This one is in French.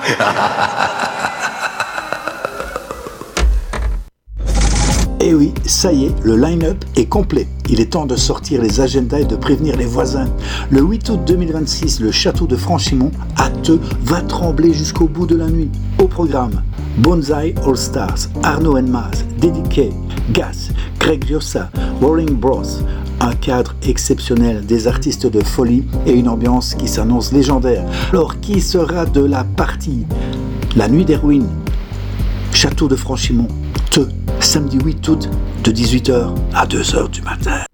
Et oui, ça y est, le line-up est complet. Il est temps de sortir les agendas et de prévenir les voisins. Le 8 août 2026, le château de Franchimont, à Theux, va trembler jusqu'au bout de la nuit. Au programme, Bonzai All Stars, Arnaud Maz, Dédiqué, Gas, Greg Diossa, Rolling Bros. Un cadre exceptionnel, des artistes de folie et une ambiance qui s'annonce légendaire. Alors, qui sera de la partie? La nuit des ruines, château de Franchimont, Theux, samedi 8 août, de 18h à 2h du matin.